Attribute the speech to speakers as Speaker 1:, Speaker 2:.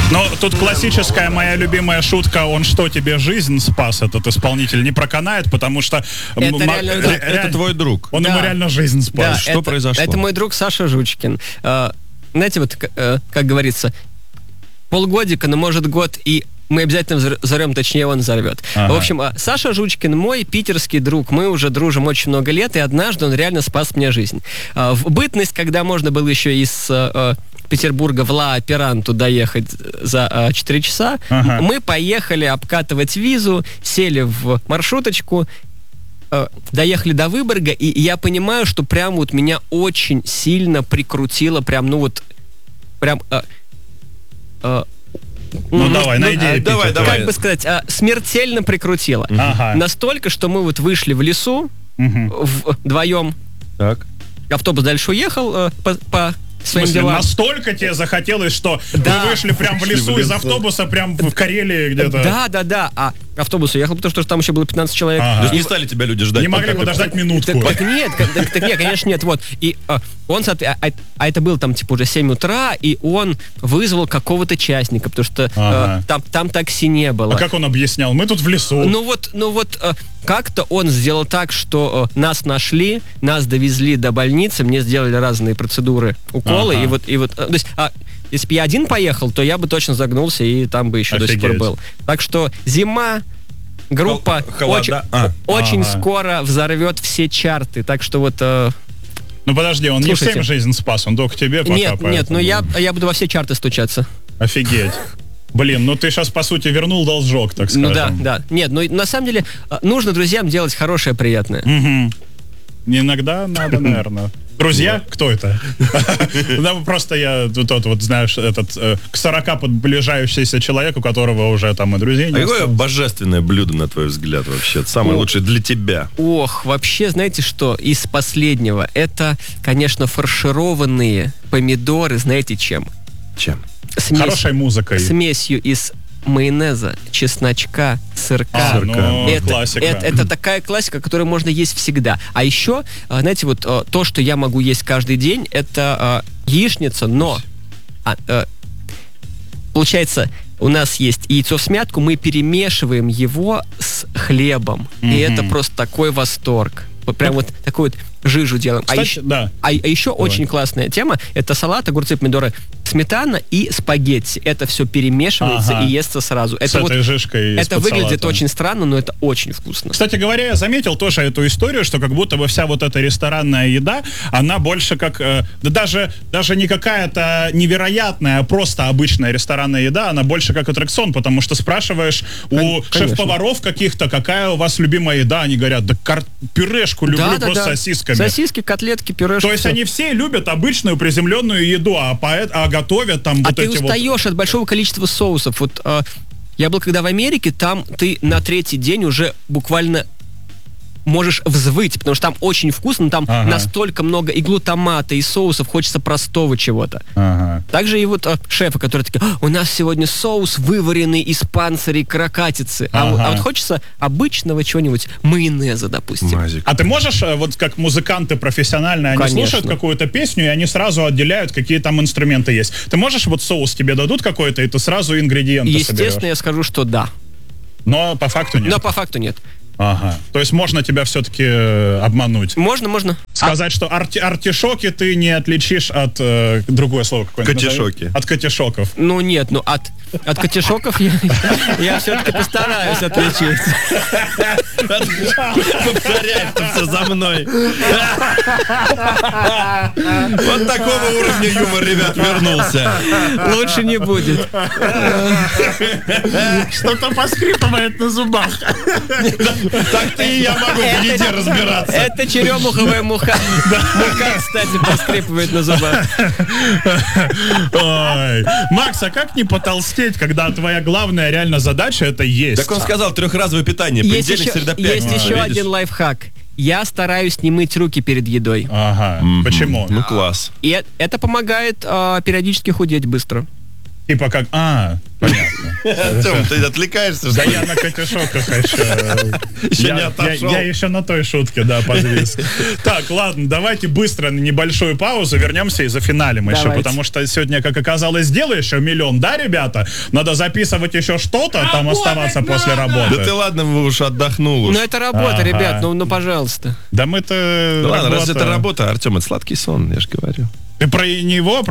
Speaker 1: Но тут классическая моя любимая шутка: он что, тебе жизнь спас, этот исполнитель, не проканает, потому что...
Speaker 2: Это твой друг.
Speaker 1: Он ему реально жизнь спас.
Speaker 3: Да,
Speaker 2: что произошло?
Speaker 3: Это мой друг Саша Жучкин. Знаете, вот как говорится, полгодика, но может год, и мы обязательно взорвем, точнее он взорвет. В общем, Саша Жучкин мой питерский друг. Мы уже дружим очень много лет, и однажды он реально спас мне жизнь. В бытность, когда можно было еще из Петербурга в Ла-Операнту доехать за 4 часа, мы поехали обкатывать визу, сели в маршруточку, доехали до Выборга, и я понимаю, что прям вот меня очень сильно прикрутило, прям,
Speaker 1: давай, найди.
Speaker 2: Давай.
Speaker 3: Как бы сказать, смертельно прикрутило. Настолько, что мы вот вышли в лесу вдвоем.
Speaker 2: Так.
Speaker 3: Автобус дальше уехал по своим делам.
Speaker 1: Настолько тебе захотелось, что вы вышли прям в лесу из автобуса, прям в Карелии где-то.
Speaker 3: Да. А автобус уехал, потому что там еще было 15 человек.
Speaker 2: То есть не стали тебя люди ждать.
Speaker 1: Не могли подождать минутку.
Speaker 3: Так нет, конечно, нет. Вот. И он, а это было там типа уже 7 утра, и он вызвал какого-то частника, потому что там такси не было.
Speaker 1: А как он объяснял? Мы тут в лесу.
Speaker 3: Ну вот как-то он сделал так, что нас нашли, нас довезли до больницы, мне сделали разные процедуры, уколы, и вот, то есть, если бы я один поехал, то я бы точно загнулся, и там бы еще до сих пор был. Так что зима, группа очень скоро взорвет все чарты, так что вот...
Speaker 1: Ну подожди, он не всем жизнь спас, он только тебе пока.
Speaker 3: Нет, но я буду во все чарты стучаться.
Speaker 1: Офигеть. Блин, ну ты сейчас, по сути, вернул должок, так скажем.
Speaker 3: Ну да. Нет, ну на самом деле нужно друзьям делать хорошее, приятное.
Speaker 1: Иногда надо, наверное. Друзья? Кто это? Просто я тот вот, знаешь, к 40 подближающийся человек, у которого уже там и друзей нет.
Speaker 2: Какое божественное блюдо, на твой взгляд, вообще? Самое лучшее для тебя?
Speaker 3: Вообще, знаете что? Из последнего. Это, конечно, фаршированные помидоры, знаете чем?
Speaker 2: Чем?
Speaker 1: Хорошей музыкой.
Speaker 3: Смесью из майонеза, чесночка, сырка.
Speaker 1: Классика.
Speaker 3: Это такая классика, которую можно есть всегда. А еще, знаете, вот то, что я могу есть каждый день, это яичница, но получается, у нас есть яйцо в смятку, мы перемешиваем его с хлебом. И это просто такой восторг. Вот прям вот такой вот жижу делаем.
Speaker 1: Кстати,
Speaker 3: а еще очень классная тема — это салат, огурцы, помидоры, сметана и спагетти. Это все перемешивается и естся сразу.
Speaker 1: С этой жижкой
Speaker 3: это выглядит очень странно, но это очень вкусно.
Speaker 1: Кстати говоря, я заметил тоже эту историю, что как будто бы вся вот эта ресторанная еда, она больше как... даже не какая-то невероятная, а просто обычная ресторанная еда, она больше как аттракцион, потому что спрашиваешь у шеф-поваров каких-то, какая у вас любимая еда, они говорят, пюрешку люблю просто сосисками.
Speaker 3: Сосиски, котлетки, пюрешки.
Speaker 1: То есть они все любят обычную приземленную еду, а готовят там вот эти вот...
Speaker 3: А ты устаешь от большого количества соусов. Вот я был когда в Америке, там ты на 3-й день уже буквально можешь взвыть, потому что там очень вкусно, там настолько много и глутамата, и соусов, хочется простого чего-то. Также и вот шефы, которые такие: у нас сегодня соус, вываренный из панцирей каракатицы. А вот хочется обычного чего-нибудь, майонеза, допустим.
Speaker 2: Мазик.
Speaker 1: А ты можешь, вот как музыканты профессиональные, они слушают какую-то песню, и они сразу отделяют, какие там инструменты есть. Ты можешь, вот соус тебе дадут какой-то, и ты сразу ингредиенты
Speaker 3: Естественно,
Speaker 1: соберешь?
Speaker 3: я скажу, что да.
Speaker 1: Но по факту нет. То есть можно тебя все-таки обмануть?
Speaker 3: Можно.
Speaker 1: Сказать, что артишоки ты не отличишь от... другое слово какое-нибудь.
Speaker 2: Катишоки.
Speaker 1: От катишоков.
Speaker 3: Ну нет, от катишоков я все-таки постараюсь отличить.
Speaker 2: Повторяй-то все за мной. Вот такого уровня юмор, ребят, вернулся.
Speaker 3: Лучше не будет.
Speaker 1: Что-то поскрипывает на зубах.
Speaker 2: Так-то и я могу в еде разбираться.
Speaker 3: Это черемуховая мука. Мука, кстати, поскрипывает на зубах.
Speaker 1: Ой. Макс, а как не потолстеть, когда твоя главная реально задача — это есть?
Speaker 2: Так он сказал, 3-разовое питание. Понедельник, среда, пятница.
Speaker 3: Есть еще один лайфхак. Я стараюсь не мыть руки перед едой.
Speaker 1: Почему?
Speaker 2: Ну, класс.
Speaker 3: И это помогает периодически худеть быстро.
Speaker 1: Типа как... понятно.
Speaker 2: Артем, ты отвлекаешься,
Speaker 1: Да
Speaker 2: что ли?
Speaker 1: я на Катюшоках еще.
Speaker 2: Еще не отошел.
Speaker 1: Я еще на той шутке, да, подвис. Так, ладно, давайте быстро на небольшую паузу вернемся и зафиналим еще,
Speaker 3: Давайте.
Speaker 1: потому что сегодня, как оказалось, дело еще миллион, да, ребята? Надо записывать еще что-то, там оставаться после
Speaker 2: Да ты
Speaker 1: работы.
Speaker 2: ладно, вы уж отдохнул уж.
Speaker 3: Ну, это работа,
Speaker 1: Ага.
Speaker 3: ребят, ну, пожалуйста.
Speaker 1: Да мы-то...
Speaker 2: Да ладно, раз
Speaker 1: работа.
Speaker 2: это работа, Артем, это сладкий сон, я же говорю.
Speaker 1: Ты про него,